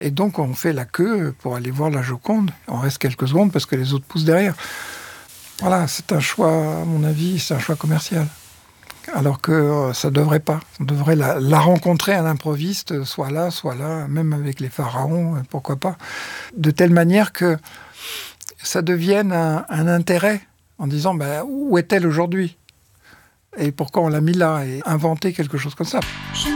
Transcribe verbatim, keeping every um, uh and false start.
Et donc, on fait la queue pour aller voir la Joconde. On reste quelques secondes parce que les autres poussent derrière. Voilà, c'est un choix, à mon avis, c'est un choix commercial. Alors que euh, ça ne devrait pas. On devrait la, la rencontrer à l'improviste, soit là, soit là, même avec les pharaons, pourquoi pas. De telle manière que ça devienne un, un intérêt, en disant ben, où est-elle aujourd'hui ? Et pourquoi on l'a mis là ? Et inventer quelque chose comme ça. Je